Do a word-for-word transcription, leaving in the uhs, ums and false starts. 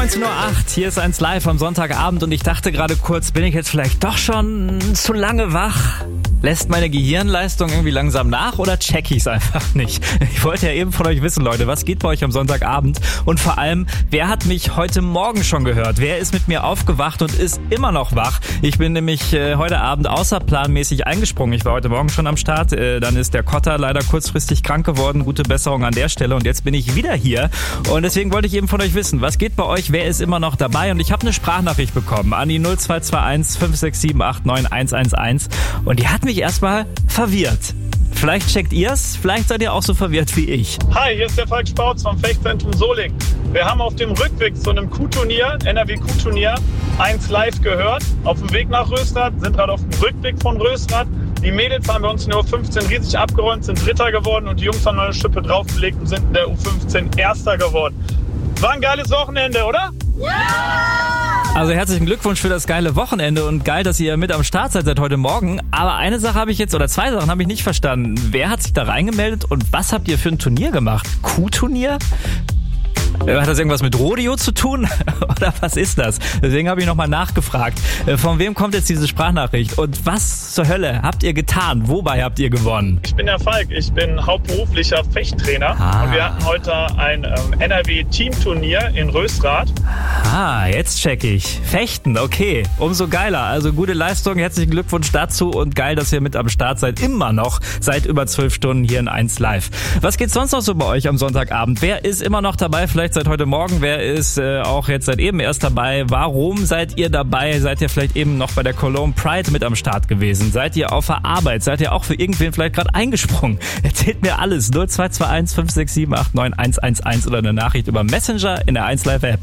neunzehn Uhr acht, hier ist eins live am Sonntagabend und ich dachte gerade kurz, bin ich jetzt vielleicht doch schon zu lange wach? Lässt meine Gehirnleistung irgendwie langsam nach oder check ich's einfach nicht? Ich wollte ja eben von euch wissen, Leute, was geht bei euch am Sonntagabend? Und vor allem, wer hat mich heute Morgen schon gehört? Wer ist mit mir aufgewacht und ist immer noch wach? Ich bin nämlich äh, heute Abend außerplanmäßig eingesprungen. Ich war heute Morgen schon am Start. Äh, dann ist der Kotter leider kurzfristig krank geworden. Gute Besserung an der Stelle. Und jetzt bin ich wieder hier. Und deswegen wollte ich eben von euch wissen, was geht bei euch? Wer ist immer noch dabei? Und ich habe eine Sprachnachricht bekommen an die null zwei zwei eins fünf sechs sieben acht neun eins eins eins. Und die hat mich erstmal verwirrt. Vielleicht checkt ihr's, vielleicht seid ihr auch so verwirrt wie ich. Hi, hier ist der Falk Spautz vom Fechtzentrum Solingen. Wir haben auf dem Rückweg zu einem Q-Turnier, N R W Q-Turnier, eins live gehört. Auf dem Weg nach Rösrath, sind gerade auf dem Rückweg von Rösrath. Die Mädels haben bei uns in der U fünfzehn riesig abgeräumt, sind Dritter geworden und die Jungs haben noch eine Schippe draufgelegt und sind in der U fünfzehn Erster geworden. War ein geiles Wochenende, oder? Ja! Also herzlichen Glückwunsch für das geile Wochenende und geil, dass ihr mit am Start seid seit heute Morgen. Aber eine Sache habe ich jetzt, oder zwei Sachen habe ich nicht verstanden. Wer hat sich da reingemeldet und was habt ihr für ein Turnier gemacht? Q-Turnier? Hat das irgendwas mit Rodeo zu tun? Oder was ist das? Deswegen habe ich nochmal nachgefragt. Von wem kommt jetzt diese Sprachnachricht? Und was zur Hölle habt ihr getan? Wobei habt ihr gewonnen? Ich bin der Falk. Ich bin hauptberuflicher Fechttrainer. Ah. Und wir hatten heute ein ähm, N R W-Teamturnier in Rösrath. Ah, jetzt check ich. Fechten, okay. Umso geiler. Also gute Leistung. Herzlichen Glückwunsch dazu. Und geil, dass ihr mit am Start seid. Immer noch. Seit über zwölf Stunden hier in eins live. Was geht sonst noch so bei euch am Sonntagabend? Wer ist immer noch dabei? Vielleicht seit heute Morgen. Wer ist äh, auch jetzt seit eben erst dabei? Warum seid ihr dabei? Seid ihr vielleicht eben noch bei der Cologne Pride mit am Start gewesen? Seid ihr auf der Arbeit? Seid ihr auch für irgendwen vielleicht gerade eingesprungen? Erzählt mir alles. null zwei zwei eins fünf sechs sieben acht neun eins eins eins oder eine Nachricht über Messenger in der eins live App.